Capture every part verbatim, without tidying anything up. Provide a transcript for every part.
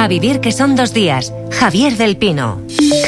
A vivir que son dos días. Javier del Pino.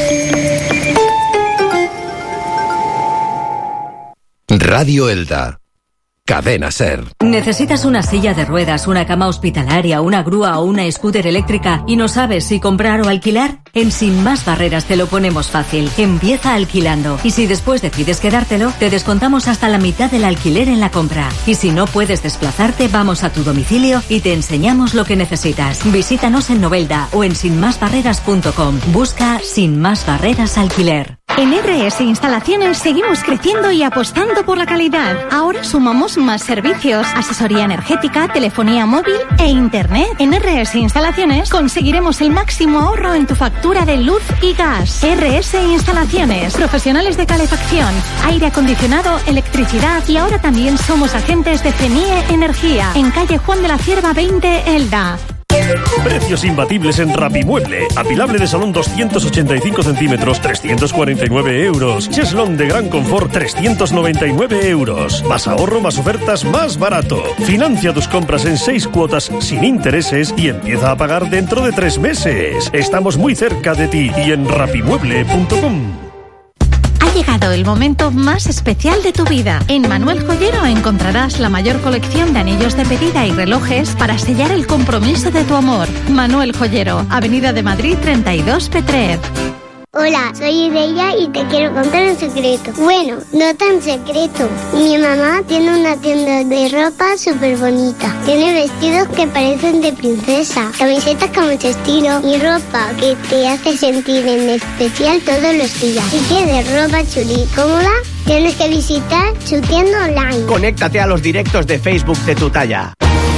Radio Elda. Cadena Ser. ¿Necesitas una silla de ruedas, una cama hospitalaria, una grúa o una scooter eléctrica y no sabes si comprar o alquilar? En Sin Más Barreras te lo ponemos fácil. Empieza alquilando y si después decides quedártelo, te descontamos hasta la mitad del alquiler en la compra. Y si no puedes desplazarte, vamos a tu domicilio y te enseñamos lo que necesitas. Visítanos en Novelda o en sin más barreras punto com. Busca Sin Más Barreras Alquiler. En R S Instalaciones seguimos creciendo y apostando por la calidad. Ahora sumamos más servicios, asesoría energética, telefonía móvil e internet. En R S Instalaciones conseguiremos el máximo ahorro en tu factura de luz y gas. R S Instalaciones, profesionales de calefacción, aire acondicionado, electricidad y ahora también somos agentes de CENIE Energía. En calle Juan de la Cierva veinte, Elda. Precios imbatibles en Rapimueble. Apilable de salón doscientos ochenta y cinco centímetros, trescientos cuarenta y nueve euros. Cheslón de gran confort, trescientos noventa y nueve euros. Más ahorro, más ofertas, más barato. Financia tus compras en seis cuotas sin intereses y empieza a pagar dentro de tres meses. Estamos muy cerca de ti y en rapimueble punto com. Ha llegado el momento más especial de tu vida. En Manuel Joyero encontrarás la mayor colección de anillos de pedida y relojes para sellar el compromiso de tu amor. Manuel Joyero, Avenida de Madrid treinta y dos, Petrer. Hola, soy Ideya y te quiero contar un secreto. Bueno, no tan secreto. Mi mamá tiene una tienda de ropa súper bonita. Tiene vestidos que parecen de princesa, camisetas con mucho estilo y ropa que te hace sentir en especial todos los días. Si quieres ropa chuli y cómoda, tienes que visitar su tienda online. Conéctate a los directos de Facebook de tu talla.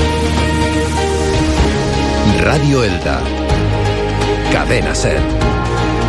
Radio Elda. Cadena Ser.